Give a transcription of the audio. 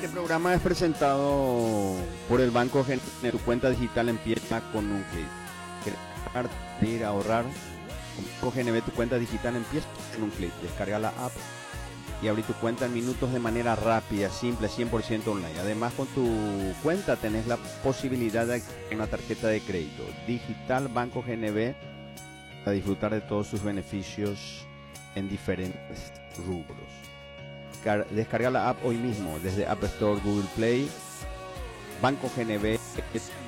Este programa es presentado por el Banco GNB. Tu cuenta digital empieza con un clic. ¿Quieres ahorrar? Con Banco GNB tu cuenta digital empieza con un clic. Descarga la app y abrir tu cuenta en minutos de manera rápida, simple, 100% online. Además, con tu cuenta tenés la posibilidad de adquirir una tarjeta de crédito digital Banco GNB para disfrutar de todos sus beneficios en diferentes rubros. Descarga la app hoy mismo desde App Store, Google Play. Banco GNB